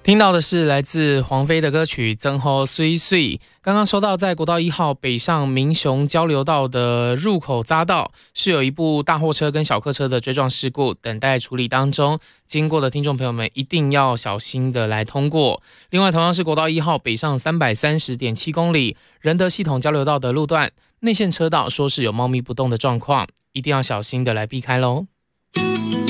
听到的是来自黄飞的歌曲《曾后碎碎》。刚刚收到，在国道1号北上民雄交流道的入口匝道，是有一部大货车跟小客车的追撞事故，等待处理当中。经过的听众朋友们一定要小心的来通过。另外，同样是国道1号北上330.7公里仁德系统交流道的路段，内线车道说是有猫咪不动的状况，一定要小心的来避开咯。